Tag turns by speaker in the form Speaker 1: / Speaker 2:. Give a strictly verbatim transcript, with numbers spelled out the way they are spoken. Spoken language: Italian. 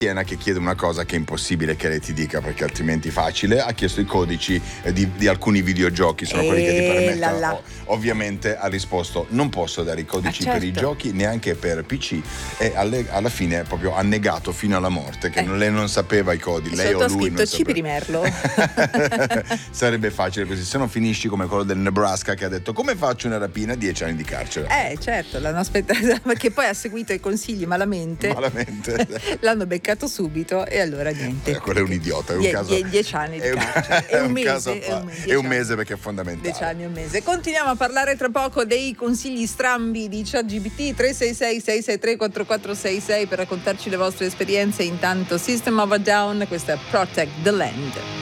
Speaker 1: Siena che chiede una cosa che è impossibile che lei ti dica, perché altrimenti facile. Ha chiesto i codici eh, di, di alcuni videogiochi, sono quelli che ti
Speaker 2: Eh, là,
Speaker 1: permettono.
Speaker 2: là.
Speaker 1: o- Ovviamente ha risposto: non posso dare i codici
Speaker 2: Ah,
Speaker 1: per i
Speaker 2: certo.
Speaker 1: giochi, neanche per P C. E alle- alla fine proprio ha negato fino alla morte che
Speaker 2: Eh.
Speaker 1: non- lei non sapeva i codi. Lei
Speaker 2: Sotto
Speaker 1: o
Speaker 2: ha
Speaker 1: lui
Speaker 2: scritto
Speaker 1: non
Speaker 2: C per
Speaker 1: sapeva.
Speaker 2: Merlo.
Speaker 1: Sarebbe facile così, se no finisci come quello del Nebraska che ha detto: come faccio una rapina? dieci anni di carcere.
Speaker 2: Eh, certo, l'hanno aspettato, perché poi ha seguito i consigli malamente.
Speaker 1: Malamente.
Speaker 2: L'hanno beccato subito e allora niente.
Speaker 1: Eh, quello è un idiota, è un
Speaker 2: Die-
Speaker 1: caso.
Speaker 2: die- dieci anni di
Speaker 1: è un-
Speaker 2: carcere.
Speaker 1: è
Speaker 2: È un
Speaker 1: un
Speaker 2: mese,
Speaker 1: caso a
Speaker 2: è
Speaker 1: fa-
Speaker 2: un mese,
Speaker 1: è un
Speaker 2: dieci
Speaker 1: mese
Speaker 2: anni.
Speaker 1: perché è fondamentale.
Speaker 2: dieci anni e un mese. Continuiamo a parlare tra poco dei consigli strambi di ChatGPT. Tre sei sei sei sei tre quattro quattro sei sei per raccontarci le vostre esperienze. Intanto System of a Down, questa è Protect the Land.